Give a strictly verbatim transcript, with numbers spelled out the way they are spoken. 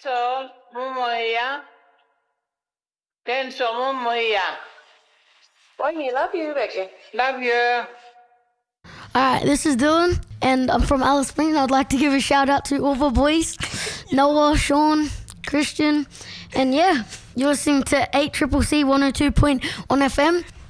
So, Mumuya. Tenso Mumuya. Boy, love you, Becky. Love you. Alright, this is Dylan, and I'm from Alice Springs. I'd like to give a shout out to all the boys, Noah, Sean, Christian, and yeah, you're listening to eight C C C one oh two point one F M.